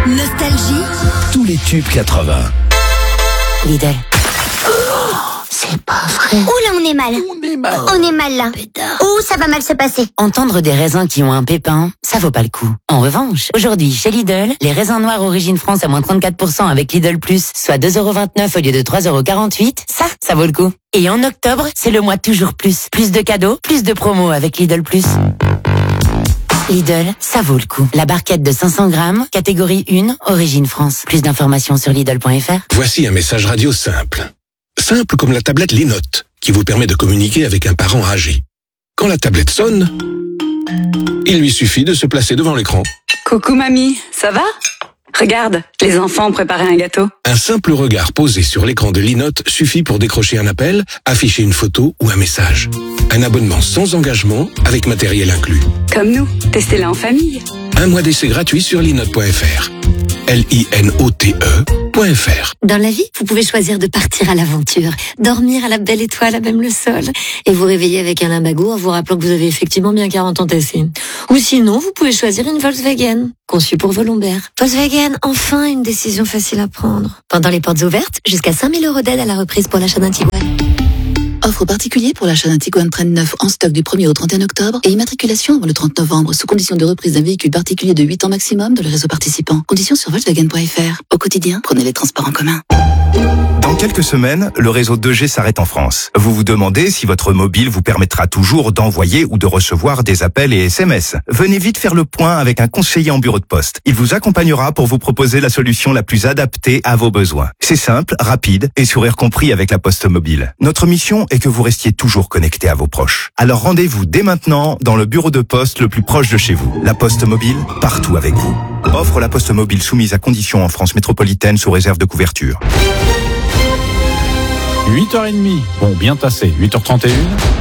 Nostalgie. Tous les tubes 80. Lidl. C'est pas vrai. Ouh là, on est mal. On est mal là. Ouh, ça va mal se passer. Entendre des raisins qui ont un pépin, ça vaut pas le coup. En revanche, aujourd'hui, chez Lidl, les raisins noirs origine France à moins 34% avec Lidl Plus, soit 2,29€ au lieu de 3,48€, ça vaut le coup. Et en octobre, c'est le mois toujours plus. Plus de cadeaux, plus de promos avec Lidl Plus. Lidl, ça vaut le coup. La barquette de 500 grammes, catégorie 1, origine France. Plus d'informations sur Lidl.fr. Voici un message radio simple. Simple comme la tablette Linote, qui vous permet de communiquer avec un parent âgé. Quand la tablette sonne, il lui suffit de se placer devant l'écran. Coucou mamie, ça va ? Regarde, les enfants ont préparé un gâteau. Un simple regard posé sur l'écran de Linote suffit pour décrocher un appel, afficher une photo ou un message. Un abonnement sans engagement avec matériel inclus. Comme nous, testez-la en famille. Un mois d'essai gratuit sur linote.fr. LINOTE.fr. Dans la vie, vous pouvez choisir de partir à l'aventure, dormir à la belle étoile à même le sol, et vous réveiller avec un limbago en vous rappelant que vous avez effectivement bien 40 ans tassés. Ou sinon, vous pouvez choisir une Volkswagen, conçue pour vos lombaires. Volkswagen, enfin une décision facile à prendre. Pendant les portes ouvertes, jusqu'à 5 000 € d'aide à la reprise pour l'achat d'un Tiguan. Offre particulier pour l'achat d'un Tiguan Trend 9 en stock du 1er au 31 octobre et immatriculation avant le 30 novembre sous condition de reprise d'un véhicule particulier de 8 ans maximum dans le réseau participant. Conditions sur Volkswagen.fr. Au quotidien, prenez les transports en commun. Dans quelques semaines, le réseau 2G s'arrête en France. Vous vous demandez si votre mobile vous permettra toujours d'envoyer ou de recevoir des appels et SMS. Venez vite faire le point avec un conseiller en bureau de poste. Il vous accompagnera pour vous proposer la solution la plus adaptée à vos besoins. C'est simple, rapide et sourire compris avec la Poste Mobile. Notre mission est que vous restiez toujours connecté à vos proches. Alors rendez-vous dès maintenant dans le bureau de poste le plus proche de chez vous. La Poste Mobile, partout avec vous. Offre la Poste Mobile soumise à conditions en France métropolitaine sous réserve de couverture. 8h30, bon, bien tassé, 8h31.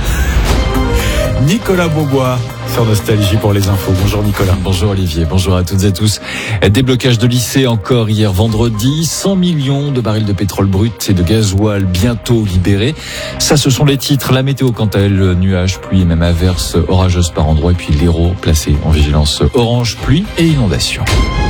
Nicolas Beaubois sur Nostalgie pour les infos. Bonjour Nicolas. Bonjour Olivier, bonjour à toutes et tous. Déblocage de lycée encore hier vendredi. 100 millions de barils de pétrole brut et de gasoil bientôt libérés. Ça, ce sont les titres. La météo quant à elle, nuages, pluie et même averses orageuses par endroits. Et puis l'Hérault placé en vigilance orange, pluie et inondation.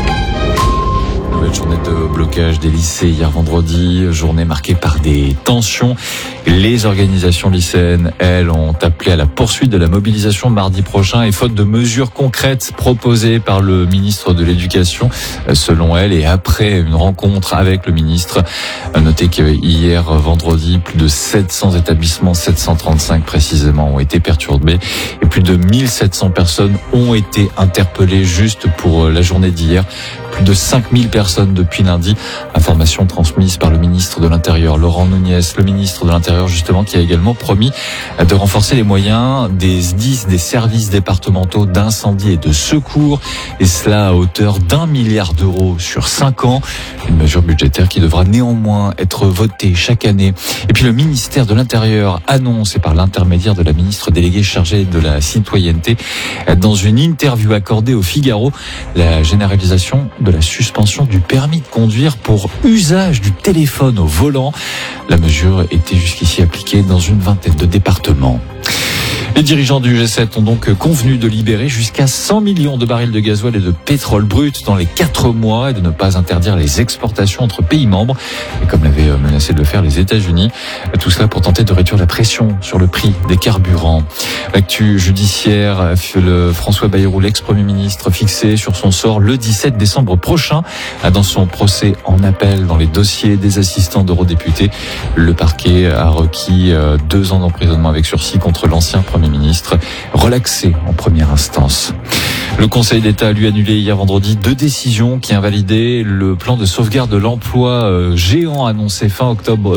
Nouvelle journée de blocage des lycées hier vendredi, journée marquée par des tensions. Les organisations lycéennes, elles, ont appelé à la poursuite de la mobilisation mardi prochain et faute de mesures concrètes proposées par le ministre de l'Éducation, selon elles, et après une rencontre avec le ministre. Notez qu'hier vendredi, plus de 700 établissements, 735 précisément, ont été perturbés et plus de 1700 personnes ont été interpellées juste pour la journée d'hier. Plus de 5000 personnes depuis lundi. Information transmise par le ministre de l'Intérieur, Laurent Nunez, le ministre de l'Intérieur justement, qui a également promis de renforcer les moyens des SDIS, des services départementaux d'incendie et de secours, et cela à hauteur d'1 milliard d'euros sur 5 ans. Une mesure budgétaire qui devra néanmoins être votée chaque année. Et puis le ministère de l'Intérieur annonce, et par l'intermédiaire de la ministre déléguée chargée de la citoyenneté, dans une interview accordée au Figaro, la généralisation de la suspension du permis de conduire pour usage du téléphone au volant. La mesure était jusqu'ici appliquée dans une vingtaine de départements. Les dirigeants du G7 ont donc convenu de libérer jusqu'à 100 millions de barils de gasoil et de pétrole brut dans les 4 mois et de ne pas interdire les exportations entre pays membres, et comme l'avaient menacé de le faire les États-Unis. Tout cela pour tenter de réduire la pression sur le prix des carburants. L'actu judiciaire, le François Bayrou, l'ex-premier ministre, fixé sur son sort le 17 décembre prochain dans son procès en appel dans les dossiers des assistants d'eurodéputés. Le parquet a requis 2 ans d'emprisonnement avec sursis contre l'ancien Premier ministre, relaxé en première instance. Le Conseil d'État a lui annulé hier vendredi 2 décisions qui invalidaient le plan de sauvegarde de l'emploi géant annoncé fin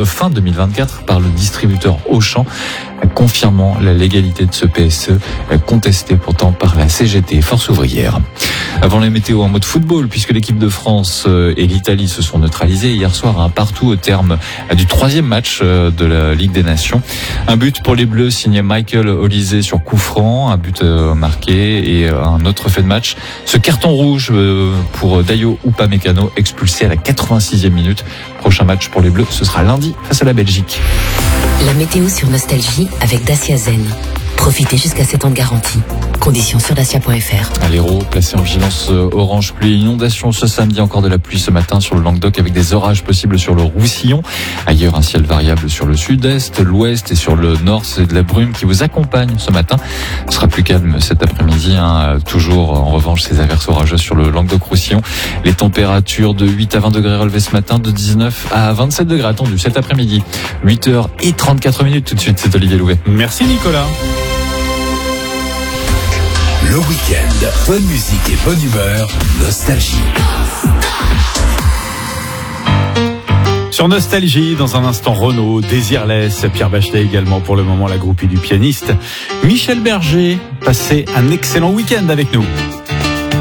2024 par le distributeur Auchan, confirmant la légalité de ce PSE, contesté pourtant par la CGT, Force ouvrière. Avant les météos, en mode football, puisque l'équipe de France et l'Italie se sont neutralisées hier soir à un partout au terme du 3e match de la Ligue des Nations. Un but pour les Bleus signé Michael Olise sur coup franc, un but marqué et un autre fait de match. Ce carton rouge pour Dayo Upamecano, expulsé à la 86e minute. Prochain match pour les Bleus, ce sera lundi face à la Belgique. La météo sur Nostalgie avec Dacia Zen. Profitez jusqu'à 7 ans de garantie. Conditions sur dacia.fr. À l'Hérault, placé en vigilance orange pluie et inondation ce samedi, encore de la pluie ce matin sur le Languedoc avec des orages possibles sur le Roussillon. Ailleurs, un ciel variable sur le sud-est, l'ouest et sur le nord. C'est de la brume qui vous accompagne ce matin. Ce sera plus calme cet après-midi. Toujours, en revanche, ces averses orageuses sur le Languedoc-Roussillon. Les températures de 8 à 20 degrés relevées ce matin, de 19 à 27 degrés attendues cet après-midi. 8h34 tout de suite, c'est Olivier Louvet. Merci Nicolas. Le week-end, bonne musique et bonne humeur, Nostalgie. Sur Nostalgie, dans un instant, Renaud, Désirless, Pierre Bachelet également pour le moment, la groupie du pianiste Michel Berger. Passez un excellent week-end avec nous.